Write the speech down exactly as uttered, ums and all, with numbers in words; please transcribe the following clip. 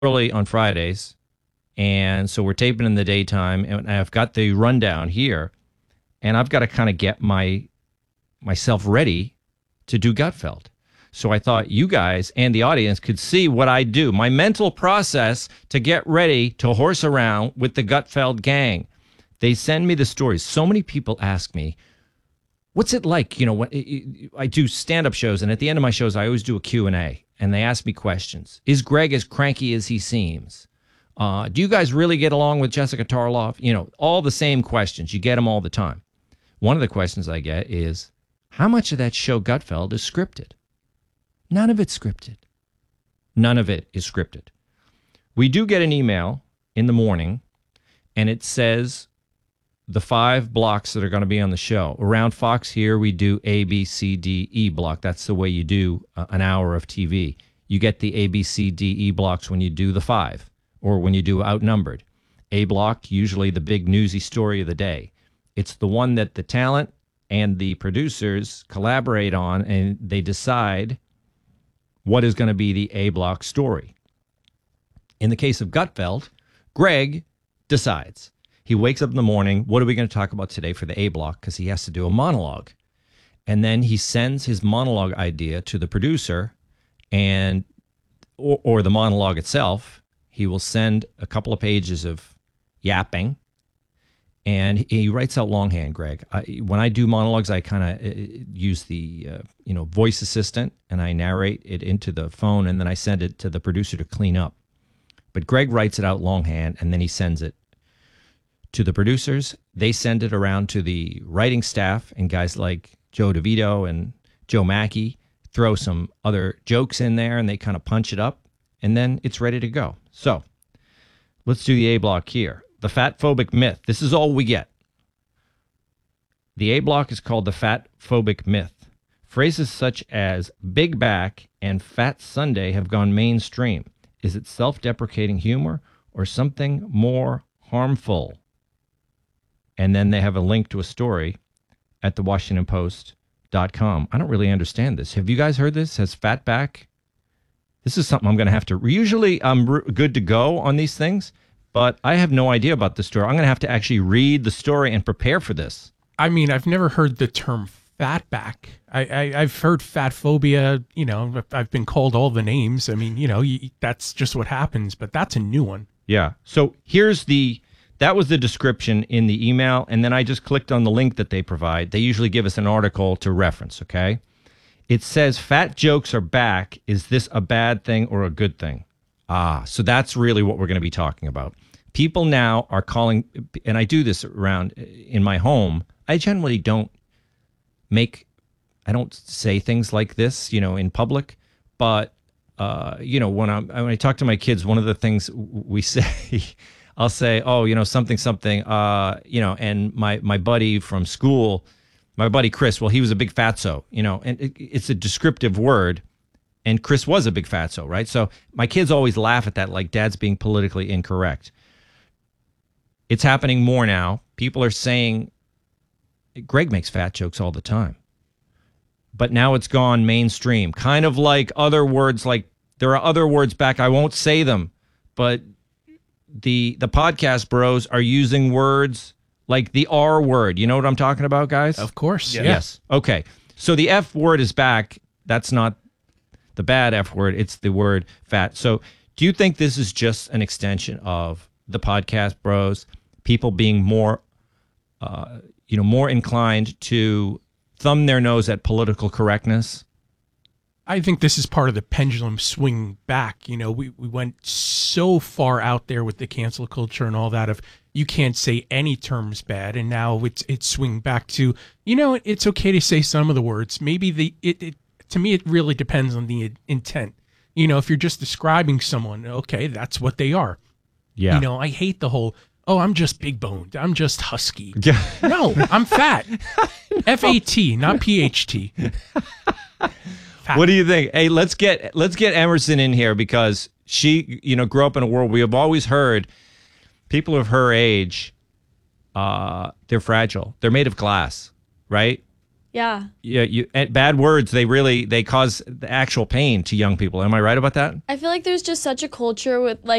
early on Fridays, and so we're taping in the daytime, and I've got the rundown here, and I've got to kind of get my myself ready to do Gutfeld. So I thought you guys and the audience could see what I do, my mental process to get ready to horse around with the Gutfeld gang. They send me the stories. So many people ask me, what's it like? You know, when I do stand-up shows, and at the end of my shows, I always do a Q and A, and they ask me questions. Is Greg as cranky as he seems? Uh, do you guys really get along with Jessica Tarloff? You know, all the same questions. You get them all the time. One of the questions I get is, how much of that show Gutfeld is scripted? None of it's scripted. None of it is scripted. We do get an email in the morning, and it says the five blocks that are going to be on the show. Around Fox here, we do A, B, C, D, E block. That's the way you do uh, an hour of T V. You get the A, B, C, D, E blocks when you do the five, or when you do Outnumbered. A block, usually the big newsy story of the day. It's the one that the talent and the producers collaborate on, and they decide what is going to be the A block story. In the case of Gutfeld, Greg decides. He wakes up in the morning, what are we going to talk about today for the A block? Because he has to do a monologue. And then he sends his monologue idea to the producer, and or, or the monologue itself. He will send a couple of pages of yapping, and he writes out longhand, Greg. I, when I do monologues, I kind of uh, use the uh, you know voice assistant, and I narrate it into the phone, and then I send it to the producer to clean up. But Greg writes it out longhand, and then he sends it to the producers. They send it around to the writing staff, and guys like Joe DeVito and Joe Mackey throw some other jokes in there, and they kind of punch it up, and then it's ready to go. So let's do the A block here. The fat phobic myth. This is all we get. The A block is called the fat phobic myth. Phrases such as big back and fat Sunday have gone mainstream. Is it self-deprecating humor or something more harmful? And then they have a link to a story at the washington post dot com. I don't really understand this. Have you guys heard this? Has fat back? This is something I'm going to have to... Usually I'm good to go on these things, but I have no idea about this story. I'm going to have to actually read the story and prepare for this. I mean, I've never heard the term fatback. I, I, I've heard fat phobia. You know, I've been called all the names. I mean, you know, you, that's just what happens, but that's a new one. Yeah. So here's the... That was the description in the email, and then I just clicked on the link that they provide. They usually give us an article to reference, okay? It says, fat jokes are back. Is this a bad thing or a good thing? Ah, so that's really what we're going to be talking about. People now are calling, and I do this around in my home. I generally don't make, I don't say things like this, you know, in public, but, uh, you know, when, I'm, when I talk to my kids, one of the things we say... I'll say, oh, you know, something, something, uh, you know, and my, my buddy from school, my buddy Chris, well, he was a big fatso, you know, and it, it's a descriptive word, and Chris was a big fatso, right? So my kids always laugh at that, like dad's being politically incorrect. It's happening more now. People are saying, Greg makes fat jokes all the time. But now it's gone mainstream, kind of like other words, like there are other words back, I won't say them, but... The the podcast bros are using words like the R word. You know what I'm talking about, guys? Of course. Yeah. Yes. Okay. So the F word is back. That's not the bad F word. It's the word fat. So do you think this is just an extension of the podcast bros, people being more, uh, you know, more inclined to thumb their nose at political correctness? I think this is part of the pendulum swing back. You know, we, we went so far out there with the cancel culture and all that of you can't say any terms bad, and now it's it's swing back to, you know, it, it's okay to say some of the words. Maybe the it, it to me it really depends on the intent. You know, if you're just describing someone, okay, that's what they are. Yeah. You know, I hate the whole, oh, I'm just big boned, I'm just husky. No, I'm fat. F A T, not P H T. What do you think? Hey, let's get let's get Emerson in here because she, you know, grew up in a world we have always heard people of her age, uh, they're fragile. They're made of glass, right? Yeah. Yeah, you and bad words, they really they cause the actual pain to young people. Am I right about that? I feel like there's just such a culture with like